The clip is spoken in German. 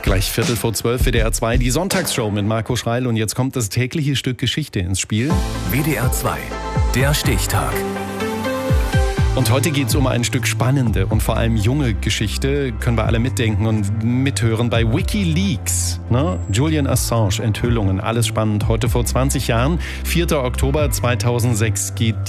Gleich 11:15 WDR 2, die Sonntagsshow mit Marco Schreil. Und jetzt kommt das tägliche Stück Geschichte ins Spiel. WDR 2, der Stichtag. Und heute geht es um ein Stück spannende und vor allem junge Geschichte. Können wir alle mitdenken und mithören bei WikiLeaks. Julian Assange, Enthüllungen, alles spannend. Heute vor 20 Jahren, 4. Oktober 2006 geht